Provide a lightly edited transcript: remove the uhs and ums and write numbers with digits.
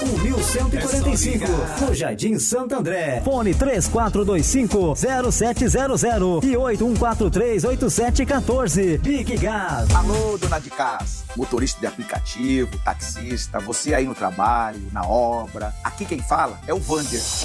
1145, no Jardim Santo André. Fone 3425-0700 e 8143-8714. Big Gas. Alô, dona de casa, motorista de aplicativo, taxista, você aí no trabalho, na obra. Aqui quem fala é o Vander.